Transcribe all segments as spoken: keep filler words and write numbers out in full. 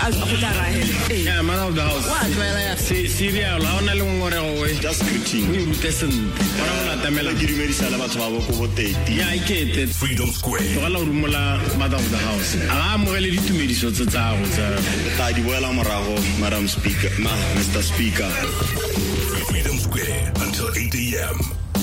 as go tla ra hele yeah man of the house wa tloela ya serial ha ona le ngore go just greeting we rutesent bona bona tamela ke dumedisa la batho ba bo go boteti ya ikete Freedom Square go la rumola mother of the house a amogele ditumediso tsa tsago tsa ta di boela morago madam speaker ma Mister Speaker. Freedom Square until eight a.m.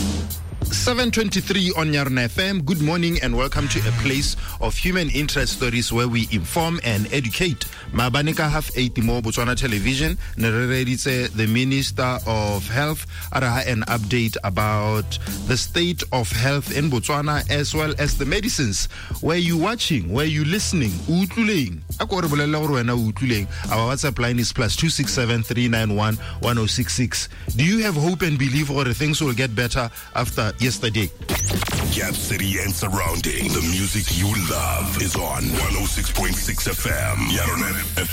seven twenty-three on Yarna F M. Good morning and welcome to a place of human interest stories where we inform and educate. Mabanika half eight mo Botswana Television. Nerereditse the Minister of Health araha an update about the state of health in Botswana as well as the medicines. Where you watching? Where you listening? Utluleng. Akore bolela gore wena utluleng. Our WhatsApp line is plus two six seven three nine one one zero six six. Do you have hope and believe gore things will get better after yesterday? Cap City and surrounding. The music you love is on one oh six point six F M. Yarona F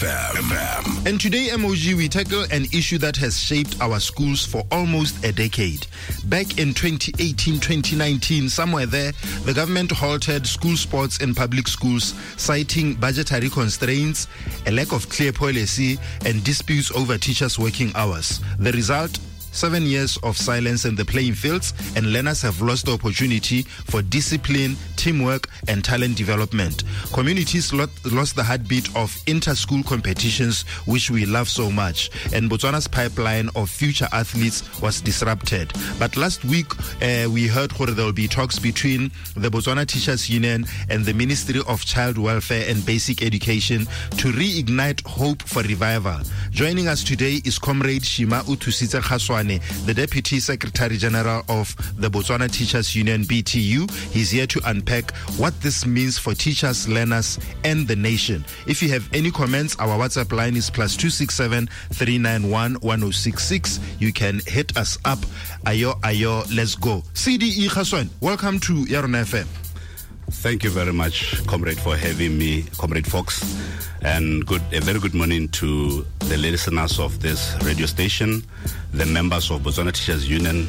M. And today, M O G, we tackle an issue that has shaped our schools for almost a decade. Back in twenty eighteen, twenty nineteen, somewhere there, the government halted school sports in public schools, citing budgetary constraints, a lack of clear policy, and disputes over teachers' working hours. The result? Seven years of silence in the playing fields, and learners have lost the opportunity for discipline, teamwork, and talent development. Communities lot, lost the heartbeat of inter-school competitions, which we love so much, and Botswana's pipeline of future athletes was disrupted. But last week, uh, we heard that there will be talks between the Botswana Teachers Union and the Ministry of Child Welfare and Basic Education to reignite hope for revival. Joining us today is Comrade Shima Utusitse Khaswane, the Deputy Secretary General of the Botswana Teachers Union, B T U. He's here to unpack what this means for teachers, learners, and the nation. If you have any comments, our WhatsApp line is plus two six seven three nine one one zero six six. You can hit us up. Ayo, ayo, let's go. C D E Khaswane, welcome to Yarona F M. Thank you very much, Comrade, for having me, Comrade Fox, and good, a very good morning to the listeners of this radio station, the members of Botswana Teachers Union,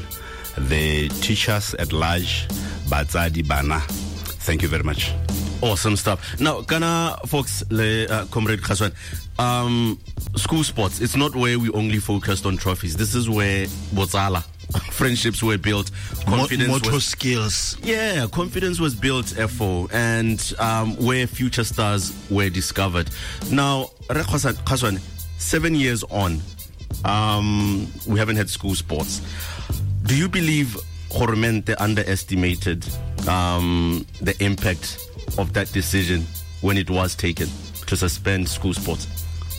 the teachers at large, Batsadi Bana. Thank you very much. Awesome stuff. Now, Kana Fox, le, uh, Comrade Khaswane, um, school sports, it's not where we only focused on trophies. This is where Botsala friendships were built, confidence motor was, skills. Yeah, confidence was built, F O, and um, where future stars were discovered. Now, Khaswane, seven years on, um, we haven't had school sports. Do you believe Khoromente underestimated um, the impact of that decision when it was taken to suspend school sports?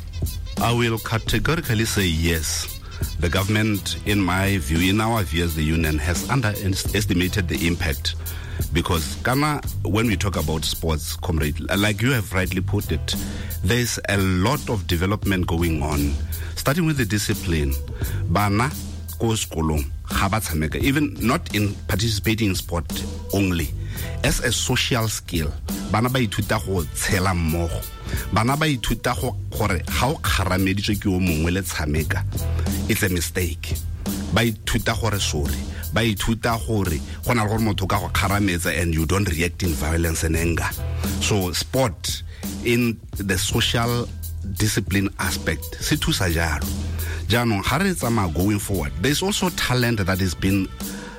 I will categorically say yes. The government, in my view, in our view as the union, has underestimated the impact. Because Ghana, when we talk about sports, Comrade, like you have rightly put it, there's a lot of development going on, starting with the discipline. Bana ko skolong, even not in participating in sport only, as a social skill. Bana ba ithuta go tshela mmogo. Bana ba ithuta go gore ha o kharameditswe ke o mongwe le tshameka, it's a mistake. Ba ithuta gore sorry, ba ithuta gore gona le gore motho ka go kharametsa and you don't react in violence and anger. So sport in the social discipline aspect se thusa jalo. Jaanong ha re tsamaya going forward, there's also talent that has been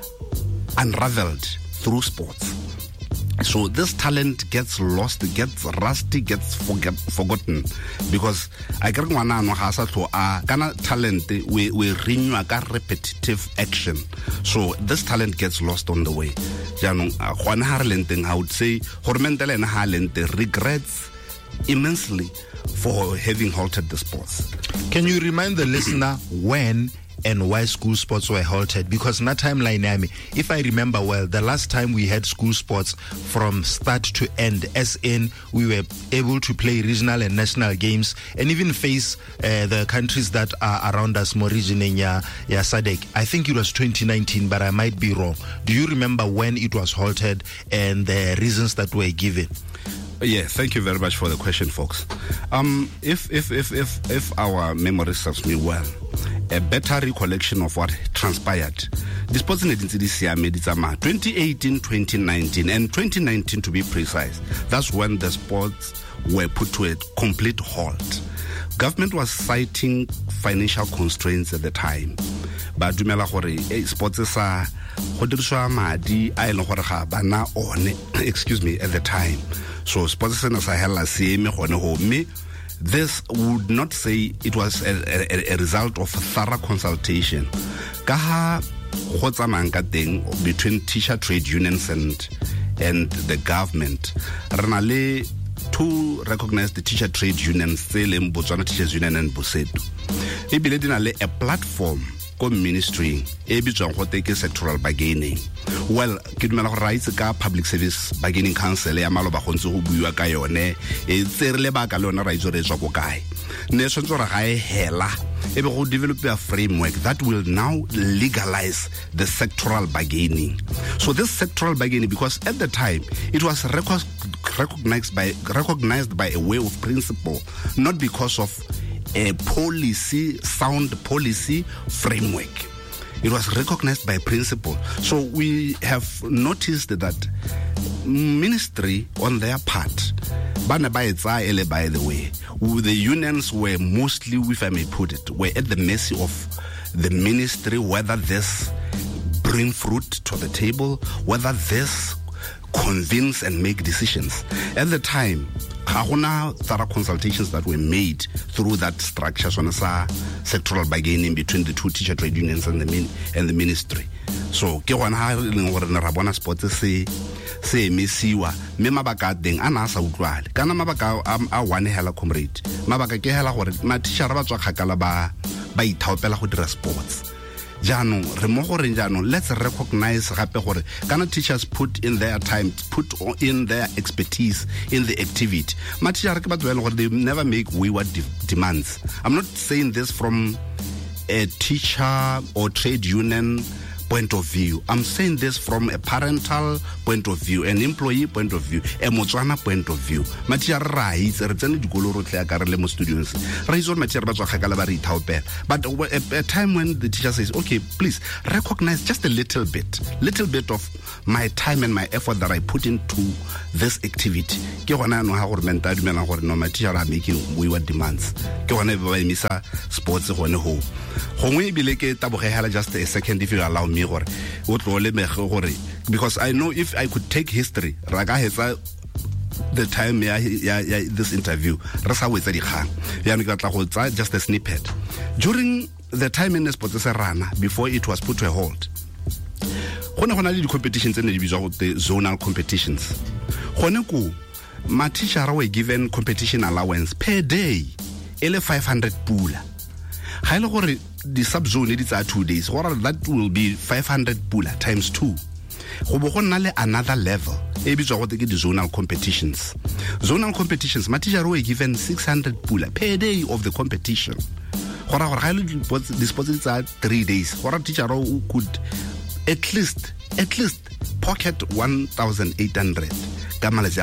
unraveled through sports. So this talent gets lost, gets rusty, gets forget, forgotten, because I can't ngwana ha sa tlo a kana talent we we renew a repetitive action. So this talent gets lost on the way. Jaanong gona ha re lenteng, I would say Khoromente le ha lente regrets immensely for having halted the sports. Can you remind the listener when and why school sports were halted? Because in that timeline, I mean, if I remember well, the last time we had school sports from start to end, as in we were able to play regional and national games and even face uh, the countries that are around us, more region in ya, ya S A D C. I think it was twenty nineteen, but I might be wrong. Do you remember when it was halted and the reasons that were given? Yeah, thank you very much for the question, folks. Um, if if if if if our memory serves me well, a better recollection of what transpired. This person twenty eighteen, twenty nineteen, and twenty nineteen to be precise. That's when the sports were put to a complete halt. government was citing financial constraints at the time. Ba dumela gore sports sa go diriswa madi a ile gore ga bana one excuse me at the time. So sports sa na sa hela seeme gone ho me. This would not say it was a, a, a result of thorough consultation. Ka ha go tsamang ka teng between teacher trade unions and and the government. Rena le two recognized teacher trade unions, tse leng Botswana Teachers Union and Bosetu. E bile dina le a platform ko ministry e bitswang go take sectoral bargaining. Well, ke dumela go raitse ka Public Service Bargaining Council ya maloba go ntse go buiwa ka yone e tsere le ba ka le yona ra itse re tswa go kae. Ne swantse ra ga e hela e be go develop a framework that will now legalize the sectoral bargaining. So this sectoral bargaining, because at the time it was reco- recognized by recognized by a way of principle, not because of a policy, sound policy framework. It was recognized by principle. So we have noticed that ministry on their part, by the way, the unions were mostly, if I may put it, were at the mercy of the ministry, whether this bring fruit to the table, whether this convince and make decisions. At the time, thorough consultations that were made through that structure, so sectoral bargaining between the two teacher trade unions and the min- and the ministry. So, ke wana ha le ngore na rabona sports se se emisiwa me mabaka teng ana sa utlwale kana mabaka a one hela comrade mabaka ke hela gore ma teacher ba tswa khakala ba ba ithaopela go dira sports. Jano, Jano, let's recognize gore kana teachers put in their time, put in their expertise in the activity. Ma teacher ke batho ba they never make wayward de- demands. I'm not saying this from a teacher or trade union point of view. I'm saying this from a parental point of view, an employee point of view, a Motswana point of view. Matia rights, re tsene dikolo ro tle ka re le mo students. Rights on matia ba tswa khakala ba re ithaopela. But a, a time when the teacher says, okay, please recognize just a little bit, little bit of my time and my effort that I put into this activity. Ke gona no ha gore menta dumela gore no matia are making wayward demands. Ke gona ba emisa sports gone ho. Gongwe bile ke tabogela just a second if you allow me. Because I know if I could take history, the time yeah, yeah, yeah, this interview, just a snippet. During the time in the before it was put to a halt, the competitions and the zonal competitions. My teacher were given competition allowance per day, five hundred pula. The sub-zone it's at two days. Or that will be five hundred pula times two. Another level. The zonal competitions. Zonal competitions. My teacher were given six hundred pula per day of the competition. The sports are three days. Or a teacher who could at least, at least pocket one thousand eight hundred. Level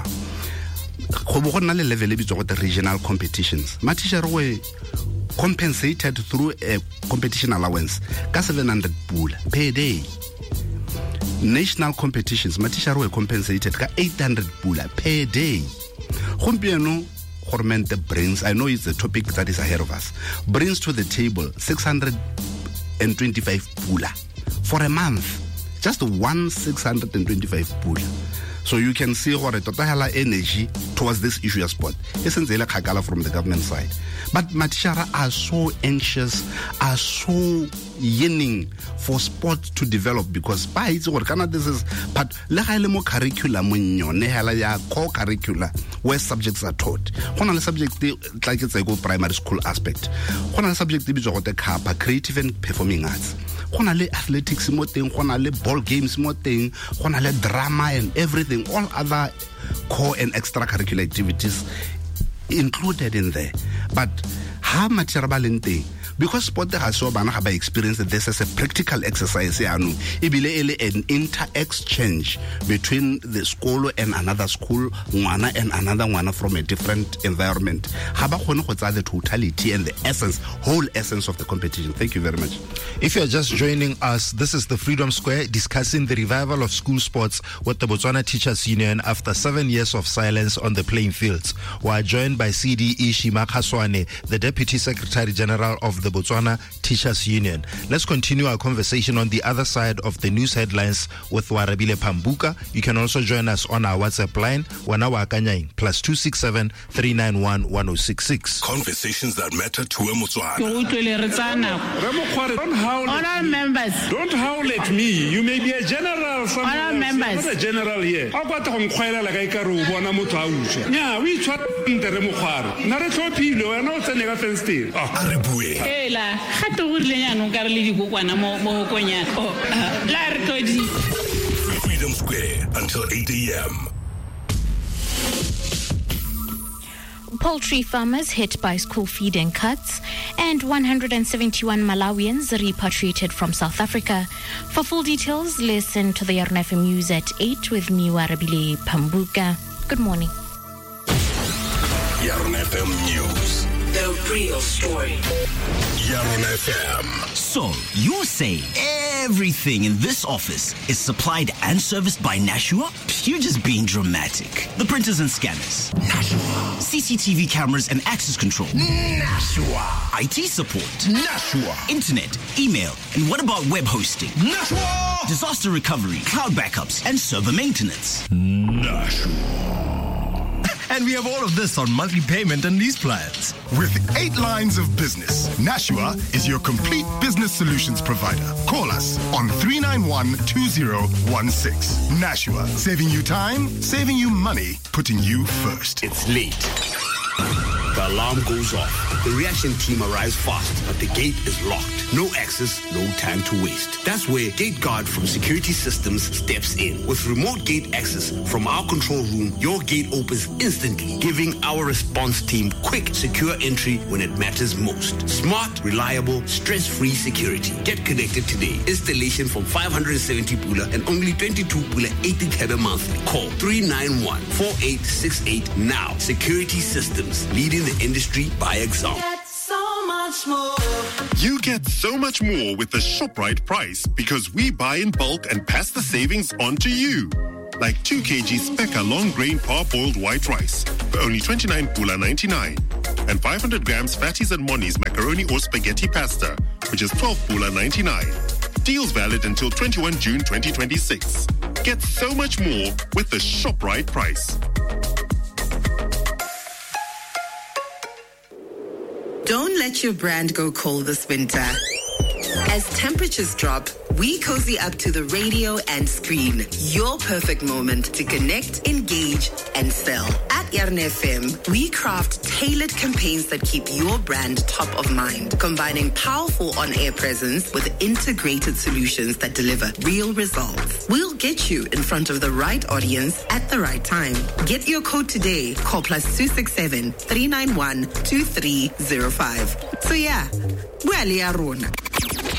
the regional competitions. My teacher were compensated through a competition allowance ka seven hundred pula per day. National competitions matisha were compensated ka eight hundred pula per day. Gompieno government brings, I know it's a topic that is ahead of us, brings to the table six hundred twenty-five pula for a month. Just one six hundred twenty-five pula. So you can see what a total energy towards this issue of sport. Essentially khakala from the government side. But Matishara are so anxious, are so yearning for sport to develop because by its work, this is but more curriculum core curricula where subjects are taught. One of the subjects like it's a go primary school aspect. One of the subjects is creative and performing arts. One of the athletics more thing, one of the ball games more thing, one of the drama and everything, all other core and extracurricular activities included in there. But how much because sport the has so bana have experienced this as a practical exercise yanu ibile ele an inter exchange between the school and another school ngwana and another ngwana from a different environment ha ba khone go tsa the totality and the essence whole essence of the competition. Thank you very much. If you're just joining us, this is the Freedom Square discussing the revival of school sports with the Botswana Teachers Union after seven years of silence on the playing fields. We are joined by C D E Shima Khaswane, the Deputy Secretary General of the Botswana Teachers Union. Let's continue our conversation on the other side of the news headlines with Warabile Pambuka. You can also join us on our WhatsApp line, Wanawa Kanyang, plus two six seven, three nine one, one oh six six. Conversations that matter to a Motswana. Don't howl All our members. Don't howl at me. You may be a general somewhere All our else. members. You're not a general here. I got to inquire like I can bona motho a utswa. Yeah, we try to re mogwara. Na re tlhophile wena o tsene ka fenster. Ela, ga to go le nyano ka re le dikokwana mo mo konya. Oh, la re todi. Freedom Square until eight a.m. Poultry farmers hit by school feeding cuts, and one hundred seventy-one Malawians repatriated from South Africa. For full details, listen to the Yarn F M News at eight with me, Warabile Pambuka. Good morning. Yarn F M News. The real story. Yarn F M. So, you're saying everything in this office is supplied and serviced by Nashua? You're just being dramatic. The printers and scanners? Nashua. C C T V cameras and access control? Nashua. I T support? Nashua. Internet, email, and what about web hosting? Nashua. Disaster recovery, cloud backups, and server maintenance? Nashua. And we have all of this on monthly payment and lease plans. With eight lines of business, Nashua is your complete business solutions provider. Call us on three nine one, two zero one six. Nashua, saving you time, saving you money, putting you first. It's late. The alarm goes off. The reaction team arrives fast, but the gate is locked. No access, no time to waste. That's where Gate Guard from Security Systems steps in. With remote gate access from our control room, your gate opens instantly, giving our response team quick, secure entry when it matters most. Smart, reliable, stress-free security. Get connected today. Installation from five hundred seventy pula and only twenty-two pula eighty tebe monthly. Call three nine one, four eight six eight now. Security Systems, leading the industry by example. So much more. You get so much more with the ShopRite price because we buy in bulk and pass the savings on to you. Like two kilograms Specca long grain parboiled white rice for only twenty-nine pula ninety-nine, and five hundred grams Fatties and Moni's macaroni or spaghetti pasta, which is twelve pula ninety-nine. Deals valid until twenty-first of June twenty twenty-six. Get so much more with the ShopRite price. Don't let your brand go cold this winter. As temperatures drop, we cozy up to the radio and screen. Your perfect moment to connect, engage, and sell. At Yarn F M, we craft tailored campaigns that keep your brand top of mind, combining powerful on-air presence with integrated solutions that deliver real results. We'll get you in front of the right audience at the right time. Get your code today. Call plus two six seven, three nine one, two three zero five. So yeah, we're Rona.